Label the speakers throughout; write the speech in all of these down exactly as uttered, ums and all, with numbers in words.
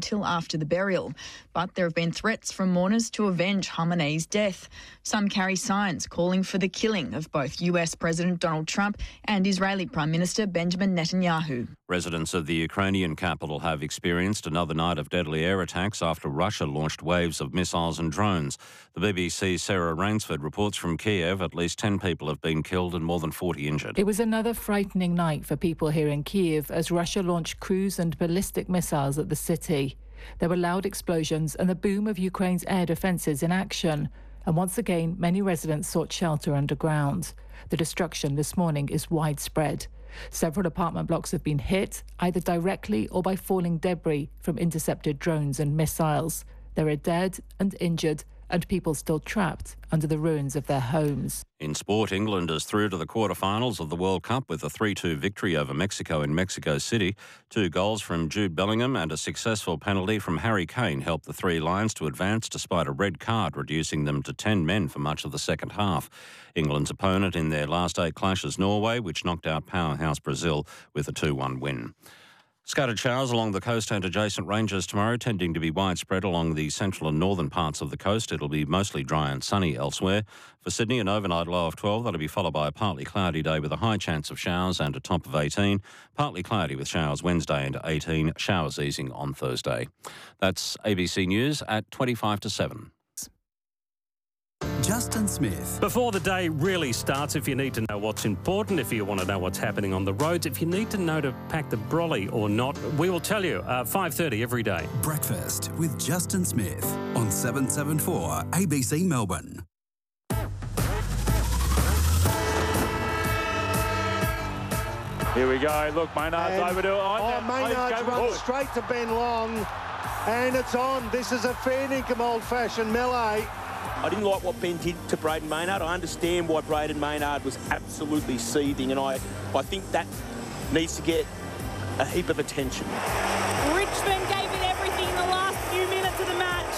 Speaker 1: until after the burial. But there have been threats from mourners to avenge Khamenei's death. Some carry signs calling for the killing of both U S President Donald Trump and Israeli Prime Minister Benjamin Netanyahu.
Speaker 2: Residents of the Ukrainian capital have experienced another night of deadly air attacks after Russia launched waves of missiles and drones. The B B C's Sarah Rainsford reports from Kiev at least ten people have been killed and more than forty injured.
Speaker 3: It was another frightening night for people here in Kiev as Russia launched cruise and ballistic missiles at the city. There were loud explosions and the boom of Ukraine's air defences in action. And once again, many residents sought shelter underground. The destruction this morning is widespread. Several apartment blocks have been hit, either directly or by falling debris from intercepted drones and missiles. There are dead and injured and people still trapped under the ruins of their homes.
Speaker 2: In sport, England is through to the quarterfinals of the World Cup with a three two victory over Mexico in Mexico City. Two goals from Jude Bellingham and a successful penalty from Harry Kane helped the Three Lions to advance despite a red card, reducing them to ten men for much of the second half. England's opponent in their last eight clashes, Norway, which knocked out powerhouse Brazil with a two one win. Scattered showers along the coast and adjacent ranges tomorrow, tending to be widespread along the central and northern parts of the coast. It'll be mostly dry and sunny elsewhere. For Sydney, an overnight low of twelve. That'll be followed by a partly cloudy day with a high chance of showers and a top of eighteen. Partly cloudy with showers Wednesday and eighteen. Showers easing on Thursday. That's A B C News at twenty-five to seven.
Speaker 4: Justin Smith.
Speaker 5: Before the day really starts, if you need to know what's important, if you want to know what's happening on the roads, if you need to know to pack the brolly or not, we will tell you. Uh, five thirty every day.
Speaker 4: Breakfast with Justin Smith on seven seventy-four A B C Melbourne.
Speaker 6: Here we go. Look, Maynard's
Speaker 7: and,
Speaker 6: over to it.
Speaker 7: Oh, oh Maynard's run oh. straight to Ben Long, and it's on. This is a fair dinkum old-fashioned melee.
Speaker 8: I didn't like what Ben did to Braden Maynard. I understand why Braden Maynard was absolutely seething, and I, I think that needs to get a heap of attention.
Speaker 9: Richmond gave it everything in the last few minutes of the match.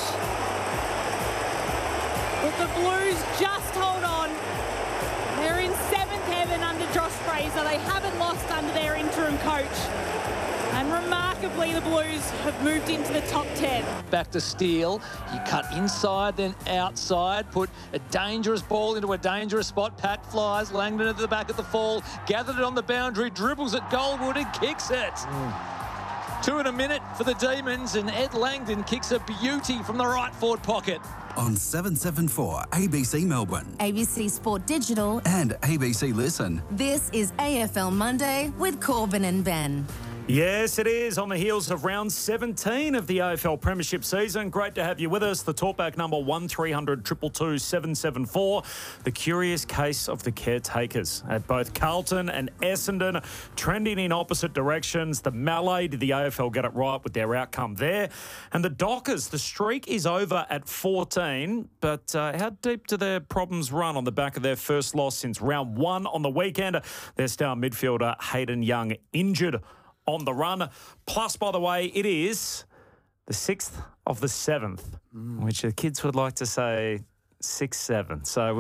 Speaker 9: But the Blues just hold on. They're in seventh heaven under Josh Fraser. They haven't lost under their interim coach. And remarkably, the Blues have moved into the top ten.
Speaker 10: Back to Steele. You cut inside, then outside. Put a dangerous ball into a dangerous spot. Pack flies. Langdon at the back of the fall. Gathered it on the boundary. Dribbles at Goldwood and kicks it. Mm. Two in a minute for the Demons. And Ed Langdon kicks a beauty from the right forward pocket.
Speaker 4: On seven seventy-four A B C Melbourne.
Speaker 11: A B C Sport Digital.
Speaker 4: And A B C Listen.
Speaker 11: This is A F L Monday with Corbin and Ben.
Speaker 5: Yes, it is. On the heels of round seventeen of the A F L Premiership season. Great to have you with us. The talkback number one three hundred two two two seven seven four. The curious case of the caretakers at both Carlton and Essendon, trending in opposite directions. The Mallee, did the A F L get it right with their outcome there? And the Dockers, the streak is over at fourteen. But uh, how deep do their problems run on the back of their first loss since round one on the weekend? Their star midfielder Hayden Young injured on the run. Plus, by the way, it is the sixth of the seventh, mm. which the kids would like to say six seven. So